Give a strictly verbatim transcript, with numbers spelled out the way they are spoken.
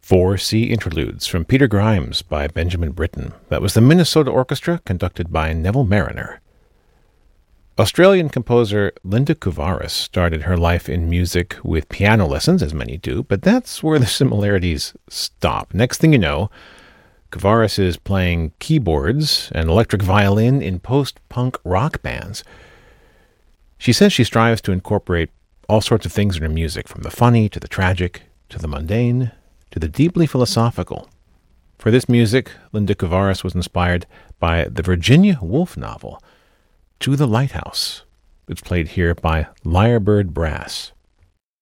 Four Sea Interludes from Peter Grimes by Benjamin Britten. That was the Minnesota Orchestra, conducted by Neville Marriner. Australian composer Linda Kouvaris started her life in music with piano lessons, as many do, but that's where the similarities stop. Next thing you know, Kouvaris is playing keyboards and electric violin in post-punk rock bands. She says she strives to incorporate all sorts of things in her music, from the funny to the tragic to the mundane to the deeply philosophical. For this music, Linda Kouvaris was inspired by the Virginia Woolf novel, To the Lighthouse. It's played here by Lyrebird Brass.